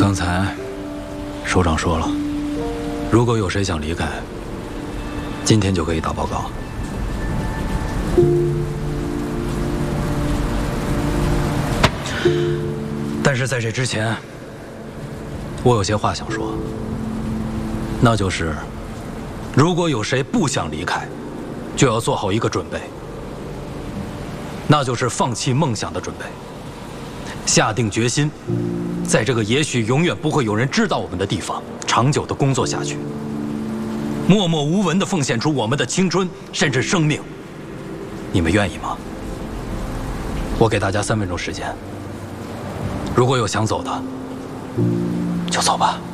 刚才首长说了，如果有谁想离开，今天就可以打报告。但是在这之前，我有些话想说，那就是，如果有谁不想离开，就要做好一个准备，那就是放弃梦想的准备，下定决心，在这个也许永远不会有人知道我们的地方，长久地工作下去，默默无闻地奉献出我们的青春，甚至生命。你们愿意吗？我给大家3分钟时间，如果有想走的，就走吧。